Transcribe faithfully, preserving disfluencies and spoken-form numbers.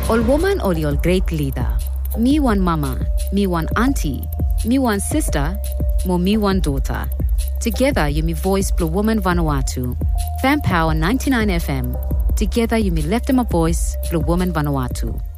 All woman or your great leader. Me one mama, me one auntie, me one sister, mo me one daughter. Together you me voice Blue Woman Vanuatu. Fan Power ninety-nine F M. Together you me left them a voice Blue Woman Vanuatu.